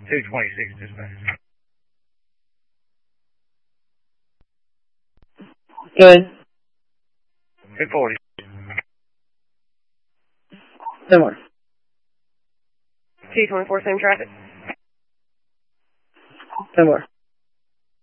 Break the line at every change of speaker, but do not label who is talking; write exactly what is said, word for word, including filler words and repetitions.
two twenty-six dispatch.
Good.
two forty.
Ten more.
two twenty-four, same traffic.
Ten more.